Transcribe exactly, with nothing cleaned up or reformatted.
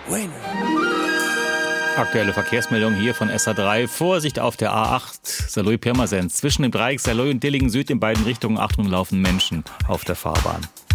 Aktuelle Verkehrsmeldung hier von S A drei. Vorsicht auf der A acht, Saarlouis-Pirmasens. Zwischen dem Dreieck Saarlouis und Dillingen Süd in beiden Richtungen. Achtung, laufen Menschen auf der Fahrbahn.